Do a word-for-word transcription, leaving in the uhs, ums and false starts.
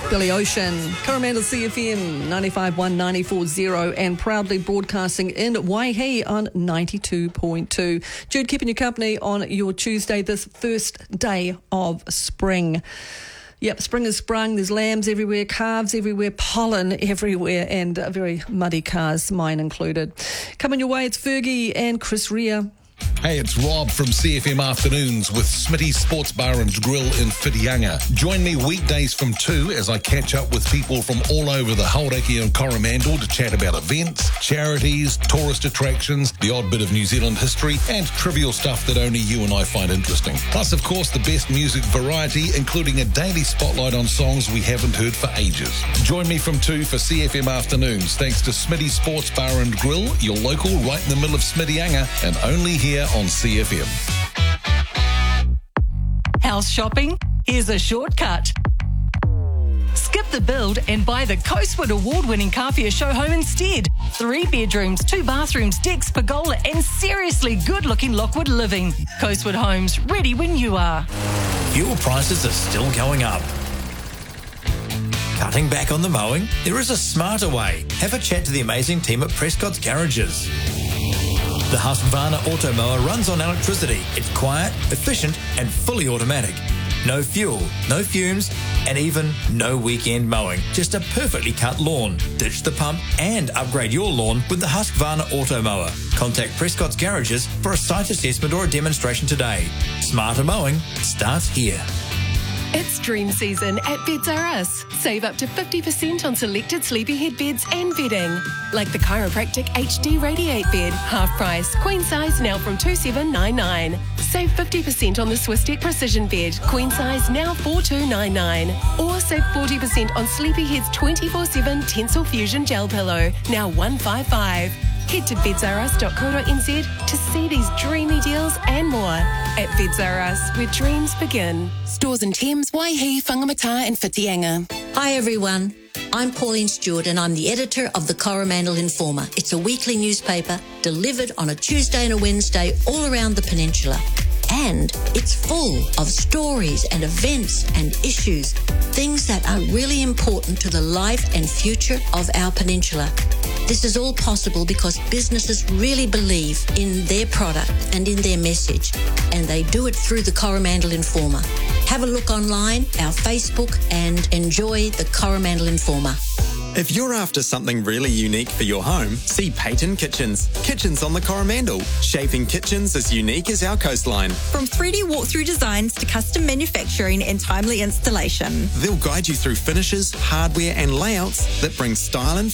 Billy Ocean, Coromandel C F M, ninety-five point one, ninety-four point zero, and proudly broadcasting in Waihi on ninety-two point two. Jude, keeping you company on your Tuesday, this first day of spring. Yep, spring has sprung. There's lambs everywhere, calves everywhere, pollen everywhere, and uh, very muddy cars, mine included. Coming your way, it's Fergie and Chris Rea. Hey, it's Rob from C F M Afternoons with Smitty's Sports Bar and Grill in Whitianga. Join me weekdays from two as I catch up with people from all over the Hauraki and Coromandel to chat about events, charities, tourist attractions, the odd bit of New Zealand history, and trivial stuff that only you and I find interesting. Plus, of course, the best music variety, including a daily spotlight on songs we haven't heard for ages. Join me from two for C F M Afternoons, thanks to Smitty's Sports Bar and Grill, your local right in the middle of Smittyanga, and only here on C F M. House shopping? Here's a shortcut. Skip the build and buy the Coastwood award-winning car for your show home instead. Three bedrooms, two bathrooms, decks, pergola, and seriously good-looking Lockwood living. Coastwood Homes, ready when you are. Fuel prices are still going up. Cutting back on the mowing? There is a smarter way. Have a chat to the amazing team at Prescott's Garages. The Husqvarna Automower runs on electricity. It's quiet, efficient, and fully automatic. No fuel, no fumes, and even no weekend mowing. Just a perfectly cut lawn. Ditch the pump and upgrade your lawn with the Husqvarna Automower. Contact Prescott's Garages for a site assessment or a demonstration today. Smarter mowing starts here. It's dream season at Beds R Us. Save up to fifty percent on selected sleepyhead beds and bedding. Like the Chiropractic H D Radiate bed, half price, queen size now from two thousand seven hundred ninety-nine. Save fifty percent on the Swistek Precision bed, queen size now four thousand two hundred ninety-nine. Or save forty percent on Sleepyhead's twenty-four seven Tensile Fusion Gel Pillow, now one hundred fifty-five. Head to beds r us dot co dot n z to see these dreamy deals and more. At Beds R Us, where dreams begin. Stores in Thames, Waihi, Whangamata and Whitianga. Hi everyone, I'm Pauline Stewart and I'm the editor of the Coromandel Informer. It's a weekly newspaper delivered on a Tuesday and a Wednesday all around the peninsula. And it's full of stories and events and issues, things that are really important to the life and future of our peninsula. This is all possible because businesses really believe in their product and in their message, and they do it through the Coromandel Informer. Have a look online, our Facebook, and enjoy the Coromandel Informer. If you're after something really unique for your home, see Peyton Kitchens. Kitchens on the Coromandel, shaping kitchens as unique as our coastline. From three D walkthrough designs to custom manufacturing and timely installation. They'll guide you through finishes, hardware and layouts that bring style and